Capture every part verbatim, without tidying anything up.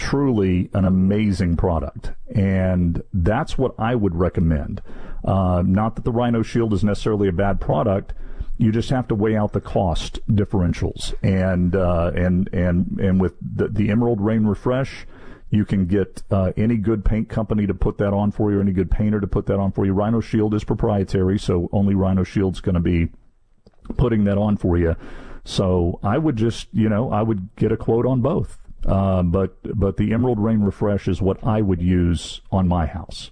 truly an amazing product, and that's what I would recommend. Uh, not that the Rhino Shield is necessarily a bad product. You just have to weigh out the cost differentials, and uh, and and and with the, the Emerald Rain Refresh, you can get uh, any good paint company to put that on for you, or any good painter to put that on for you. Rhino Shield is proprietary, so only Rhino Shield's going to be putting that on for you. So I would just, you know, I would get a quote on both. Uh, but but the Emerald Rain Refresh is what I would use on my house.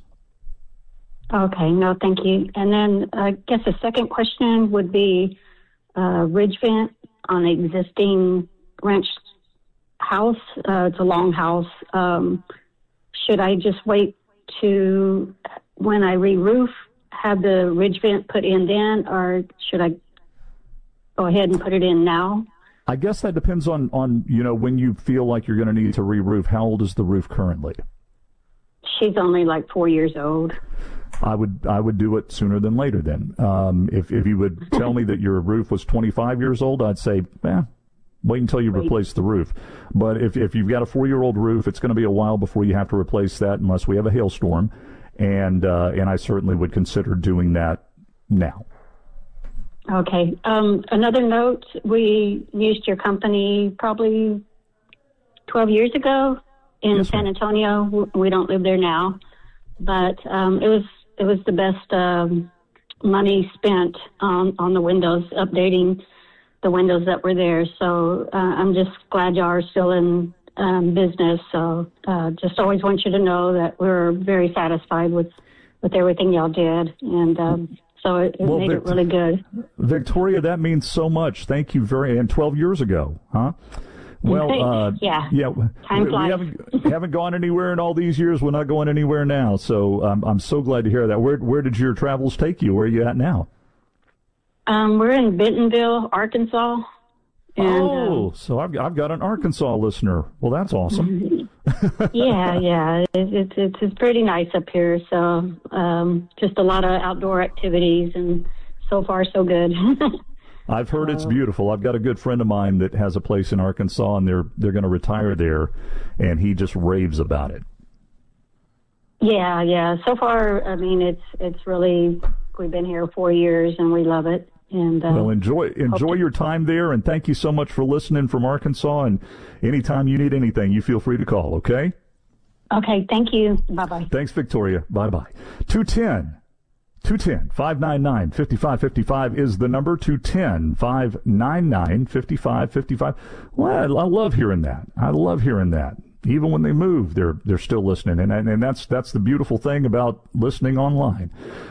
Okay, no, thank you. And then I guess the second question would be uh, ridge vent on an existing ranch house. Uh, it's a long house. Um, should I just wait to, when I re-roof, have the ridge vent put in then, or should I go ahead and put it in now? I guess that depends on, on you know, when you feel like you're going to need to re-roof. How old is the roof currently? She's only like four years old. I would I would do it sooner than later then. Um, if, if you would tell me that your roof was twenty-five years old, I'd say, eh, wait until you wait. replace the roof. But if, if you've got a four-year-old roof, it's going to be a while before you have to replace that unless we have a hailstorm. And, uh, and I certainly would consider doing that now. Okay. Um, another note, we used your company probably twelve years ago in yes, San Antonio. We don't live there now, but um, it was it was the best um, money spent on, on the windows, updating the windows that were there. So uh, I'm just glad y'all are still in um, business. So uh, just always want you to know that we're very satisfied with, with everything y'all did. And um, so it, it well, made Vic- it really good. Victoria, that means so much. Thank you very, and twelve years ago, huh? Well, uh, yeah, yeah, we, we haven't haven't gone anywhere in all these years. We're not going anywhere now. So um, I'm so glad to hear that. Where where did your travels take you? Where are you at now? Um, we're in Bentonville, Arkansas. And, oh, um, so I've I've got an Arkansas listener. Well, that's awesome. yeah, yeah, it, it, it's it's pretty nice up here. So um, just a lot of outdoor activities, and so far so good. I've heard it's beautiful. I've got a good friend of mine that has a place in Arkansas, and they're they're going to retire there, and he just raves about it. Yeah, yeah. So far, I mean, it's it's really, we've been here four years, and we love it. And uh, well, enjoy enjoy your time there, and thank you so much for listening from Arkansas. And anytime you need anything, you feel free to call. Okay. Okay. Thank you. Bye bye. Thanks, Victoria. Bye bye. two ten two ten, five nine nine, five five five five is the number. two ten, five nine nine, five five five five. Well, I love hearing that. I love hearing that. Even when they move, they're they're still listening, and and that's that's the beautiful thing about listening online.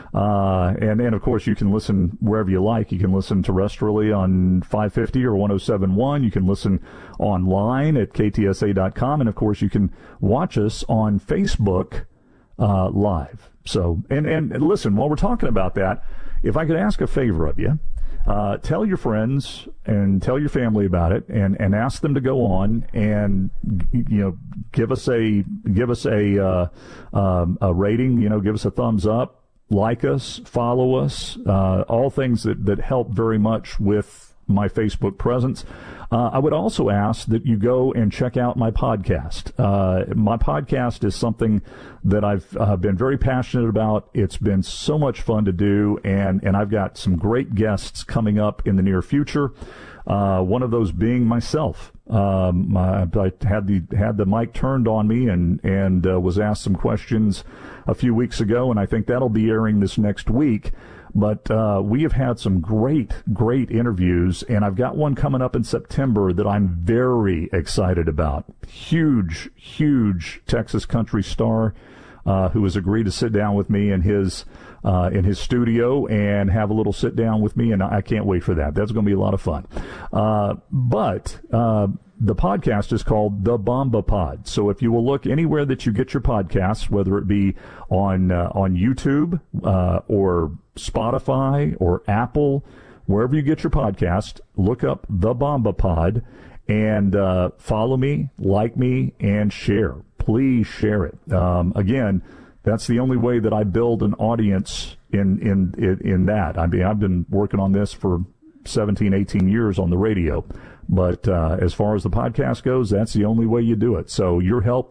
Uh, and and of course, you can listen wherever you like. You can listen terrestrially on five fifty or one oh seven point one. You can listen online at K T S A dot com, and of course, you can watch us on Facebook uh, live. So, and, and and listen, while we're talking about that, if I could ask a favor of you, uh, tell your friends and tell your family about it, and, and ask them to go on and, you know, give us a give us a uh, um, a rating. You know, give us a thumbs up, like us, follow us, uh, all things that that help very much with my Facebook presence. Uh, I would also ask that you go and check out my podcast. Uh, my podcast is something that I've uh, been very passionate about. It's been so much fun to do, and, and I've got some great guests coming up in the near future. Uh, one of those being myself. Um, I, I had the had the mic turned on me and and uh, was asked some questions a few weeks ago, and I think that'll be airing this next week. But uh, we have had some great, great interviews, and I've got one coming up in September that I'm very excited about. Huge, huge Texas country star uh, who has agreed to sit down with me in his uh, in his studio and have a little sit down with me, and I can't wait for that. That's going to be a lot of fun. Uh, but uh, the podcast is called The Bomba Pod. So if you will look anywhere that you get your podcasts, whether it be on uh, on YouTube uh, or Spotify or Apple, wherever you get your podcast, look up The Bomba Pod and uh, follow me, like me, and share. Please share it. Um, again, that's the only way that I build an audience in, in, in, in that. I mean, I've been working on this for seventeen, eighteen years on the radio. But uh, as far as the podcast goes, that's the only way you do it. So your help